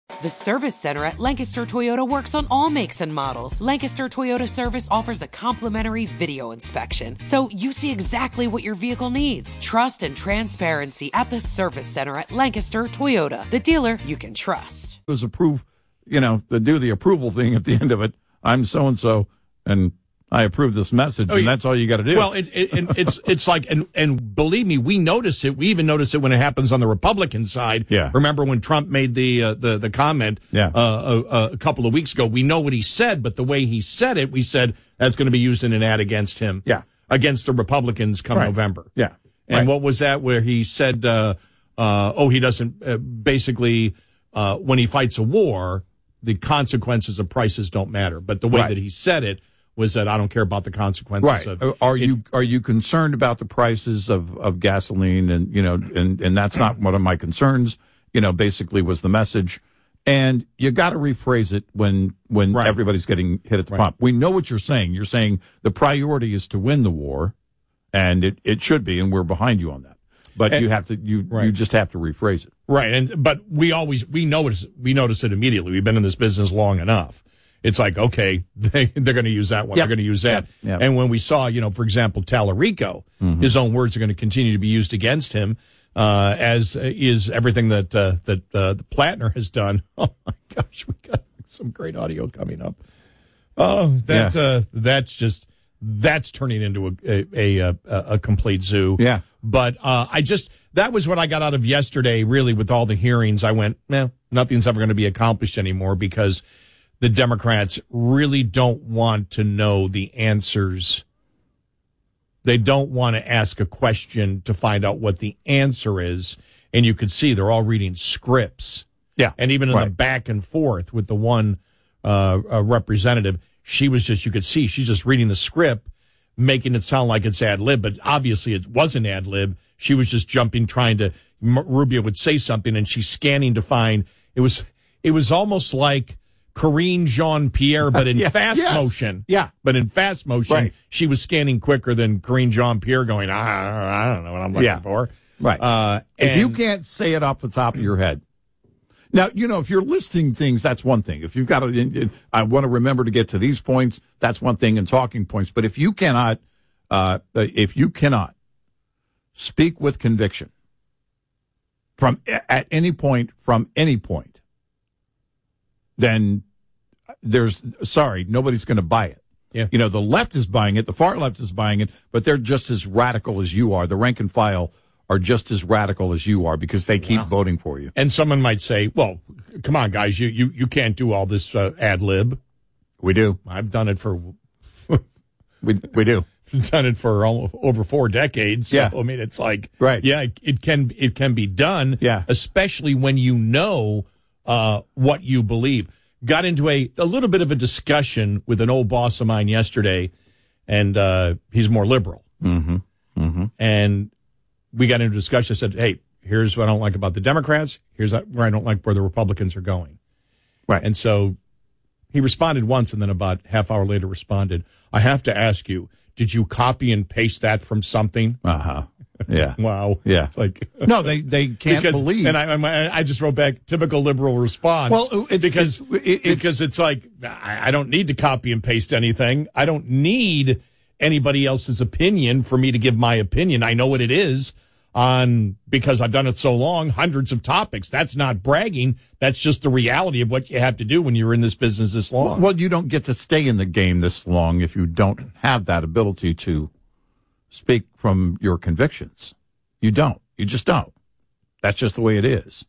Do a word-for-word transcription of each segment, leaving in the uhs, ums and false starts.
The Service Center at Lancaster Toyota works on all makes and models. Lancaster Toyota Service offers a complimentary video inspection, so you see exactly what your vehicle needs. Trust and transparency at the Service Center at Lancaster Toyota, the dealer you can trust. Was approve, you know, the do the approval thing at the end of it. I'm so and so, and I approve this message, oh, and yeah. that's all you got to do. Well, it, it, it, it's it's like, and and believe me, we notice it. We even notice it when it happens on the Republican side. Yeah. Remember when Trump made the uh, the the comment yeah. uh, a, a couple of weeks ago? We know what he said, but the way he said it, we said that's going to be used in an ad against him. Yeah. Against the Republicans come right. November. Yeah. And right. what was that where he said, uh, uh, oh, he doesn't, uh, basically, uh, when he fights a war, the consequences of prices don't matter. But the way right. that he said it was that I don't care about the consequences. Right. Of are it. you are you concerned about the prices of, of gasoline? And, you know, and, and that's not one of my concerns, you know, basically was the message. And you got to rephrase it when, when right. everybody's getting hit at the right. pump. We know what you're saying. You're saying the priority is to win the war, and it, it should be, and we're behind you on that. But and, you have to, you, right. you just have to rephrase it. Right. And, but we always, we notice, we notice it immediately. We've been in this business long enough. It's like, okay, they, they're going to use that one. Yep. They're going to use that. Yep. Yep. And when we saw, you know, for example, Tallarico, mm-hmm. his own words are going to continue to be used against him, uh, as is everything that, uh, that, uh, the Plattner has done. Oh my gosh, we got some great audio coming up. Oh, that's, yeah. uh, that's just, that's turning into a, a, a, a complete zoo. Yeah. But, uh, I just, that was what I got out of yesterday, really, with all the hearings. I went, eh, nothing's ever going to be accomplished anymore because the Democrats really don't want to know the answers. They don't want to ask a question to find out what the answer is. And you could see they're all reading scripts. Yeah. And even in right. the back and forth with the one uh, uh, representative, she was just, you could see, she's just reading the script, making it sound like it's ad lib, but obviously it wasn't ad lib. She was just jumping, trying to, Rubio would say something and she's scanning to find, it was, it was almost like Karine Jean-Pierre, but in yeah, fast yes. motion. Yeah. But in fast motion, right. she was scanning quicker than Karine Jean-Pierre going, ah, I don't know what I'm looking yeah. for. Right. Uh, if you can't say it off the top of your head. Now, you know, if you're listing things, that's one thing. If you've got to, I want to remember to get to these points, that's one thing, and talking points. But if you cannot, uh, if you cannot speak with conviction from at any point, from any point, then there's, sorry, nobody's going to buy it. Yeah. You know, the left is buying it, the far left is buying it, but they're just as radical as you are. The rank and file are just as radical as you are because they keep wow. voting for you. And someone might say, well, come on, guys, you, you, you can't do all this uh, ad lib. We do. I've done it for... we we do. Done it for almost over four decades. So, yeah. I mean, it's like, right. yeah, it, it can it can be done, yeah. especially when you know uh, what you believe. Got into a, a little bit of a discussion with an old boss of mine yesterday, and uh, he's more liberal. Mm-hmm. Mm-hmm. And we got into a discussion. I said, hey, here's what I don't like about the Democrats. Here's where I don't like where the Republicans are going. Right. And so he responded once, and then about half hour later responded, I have to ask you, did you copy and paste that from something? Uh-huh. Yeah. Wow. Yeah. It's like, no, they, they can't because, believe. And I, I just wrote back, typical liberal response. Well, it's, because, it's, it's, because it's like, I don't need to copy and paste anything. I don't need anybody else's opinion for me to give my opinion. I know what it is on, because I've done it so long, hundreds of topics. That's not bragging. That's just the reality of what you have to do when you're in this business this long. Well, you don't get to stay in the game this long if you don't have that ability to speak from your convictions. You don't. You just don't. That's just the way it is.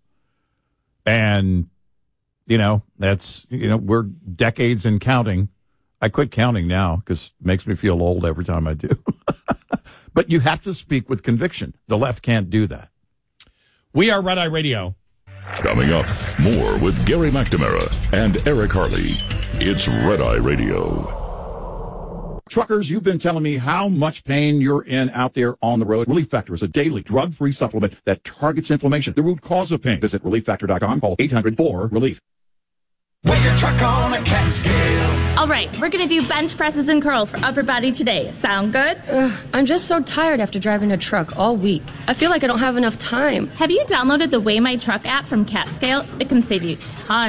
And, you know, that's, you know, we're decades in counting. I quit counting now because it makes me feel old every time I do. But you have to speak with conviction. The left can't do that. We are Red Eye Radio. Coming up, more with Gary McNamara and Eric Harley. It's Red Eye Radio. Truckers, you've been telling me how much pain you're in out there on the road. Relief Factor is a daily drug-free supplement that targets inflammation, the root cause of pain. Visit relief factor dot com. Call eight hundred four relief. Put your truck on a cat scale. All right, we're going to do bench presses and curls for upper body today. Sound good? Ugh, I'm just so tired after driving a truck all week. I feel like I don't have enough time. Have you downloaded the Weigh My Truck app from CatScale? It can save you tons